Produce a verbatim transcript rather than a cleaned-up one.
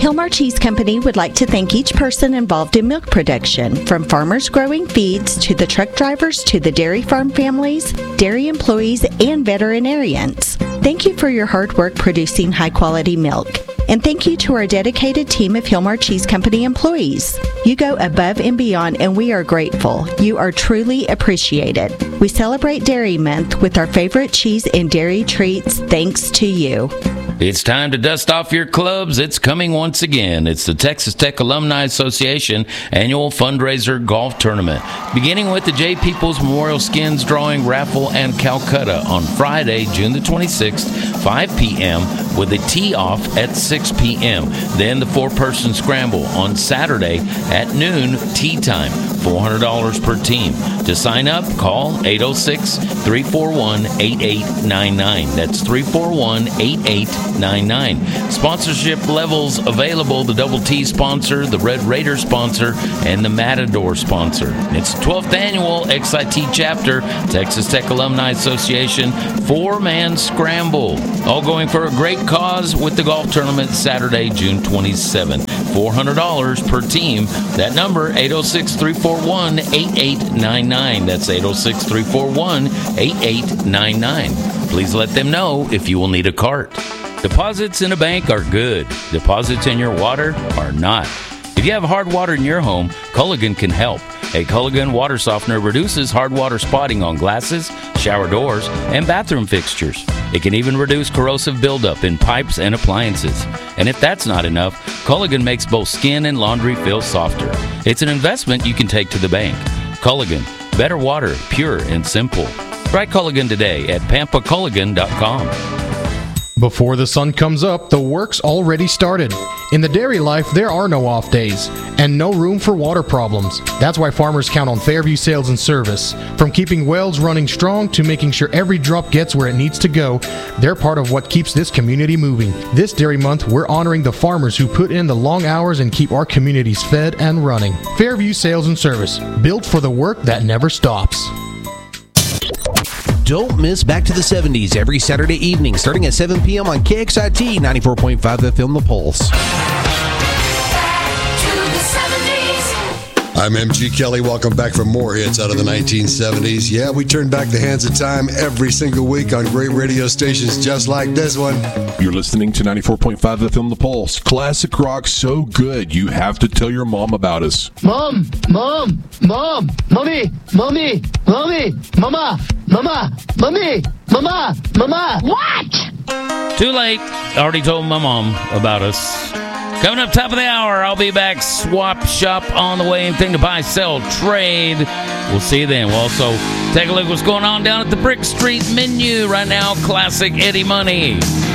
Hilmar Cheese Company would like to thank each person involved in milk production, from farmers growing feeds to the truck drivers to the dairy farm families, dairy employees, and veterinarians. Thank you for your hard work producing high-quality milk. And thank you to our dedicated team of Hilmar Cheese Company employees. You go above and beyond, and we are grateful. You are truly appreciated. We celebrate Dairy Month with our favorite cheese and dairy treats thanks to you. It's time to dust off your clubs. It's coming once again. It's the Texas Tech Alumni Association annual fundraiser golf tournament, beginning with the J. Peoples Memorial Skins Drawing Raffle and Calcutta on Friday, June the twenty-sixth, five p.m., with a tee-off at six p.m. Then the four-person scramble on Saturday at noon, tee time, four hundred dollars per team. To sign up, call eight oh six, three four one, eight eight nine nine. That's three four one, eight eight nine nine. Sponsorship levels available: the Double T sponsor, the Red Raider sponsor, and the Matador sponsor. It's the twelfth annual X I T chapter, Texas Tech Alumni Association four-man scramble. All going for a great cause with the golf tournament Saturday, June twenty-seventh. four hundred dollars per team. That number, eight oh six, three four one, eight eight nine nine. That's eight oh six, three four one, eight eight nine nine. Please let them know if you will need a cart. Deposits in a bank are good. Deposits in your water are not. If you have hard water in your home, Culligan can help. A Culligan water softener reduces hard water spotting on glasses, shower doors, and bathroom fixtures. It can even reduce corrosive buildup in pipes and appliances. And if that's not enough, Culligan makes both skin and laundry feel softer. It's an investment you can take to the bank. Culligan, better water, pure and simple. Try Culligan today at pampa culligan dot com. Before the sun comes up, the work's already started. In the dairy life, there are no off days and no room for water problems. That's why farmers count on Fairview Sales and Service. From keeping wells running strong to making sure every drop gets where it needs to go, they're part of what keeps this community moving. This Dairy Month, we're honoring the farmers who put in the long hours and keep our communities fed and running. Fairview Sales and Service, built for the work that never stops. Don't miss Back to the seventies every Saturday evening starting at seven p.m. on K X I T ninety-four point five F M The Pulse. I'm M G Kelly. Welcome back for more hits out of the nineteen seventies. Yeah, we turn back the hands of time every single week on great radio stations just like this one. You're listening to ninety-four point five F M The Pulse. Classic rock so good, you have to tell your mom about us. Mom, mom, mom, mommy, mommy, mommy, mama, mama, mommy, mama, mama. What? Too late. Already told my mom about us. Coming up top of the hour, I'll be back. Swap Shop on the way. Anything to buy, sell, trade. We'll see you then. We'll also take a look at what's going on down at the Brick Street menu right now. Classic Eddie Money.